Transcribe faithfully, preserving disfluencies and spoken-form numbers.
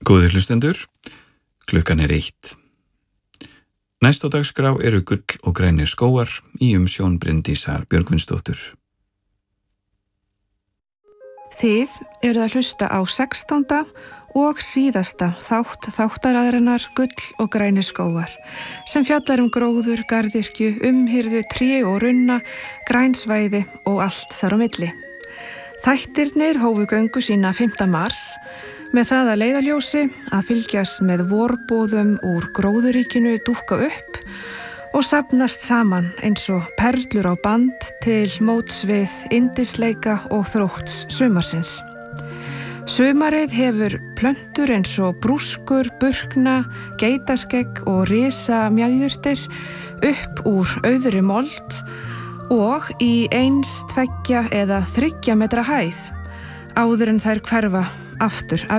Góðir hlustendur, klukkan er eitt. Næst á dagskrá eru gull og grænir skógar í umsjón Bryndísar Björgvinsdóttur. Þið eruð að hlusta á sextánda og síðasta þátt þáttaraðrinnar Gull og grænir skógar sem fjallar um gróður, garðyrkju, umhirðu, tré og runna, grænsvæði og allt þar á milli. Þættirnir hófu göngu sína fimmta mars með það að leiðarljósi að fylgjast með vorboðum úr gróðuríkinu dúkka upp og safnast saman eins og perlur á band til móts við yndisleika og þrótts sumarsins. Sumarið hefur plöntur eins og brúskur, burkna, geitaskegg og risa mjæjurtir upp úr auðri mold og í eins, tveggja eða þriggja metra hæð áður en þær hverfa aftur af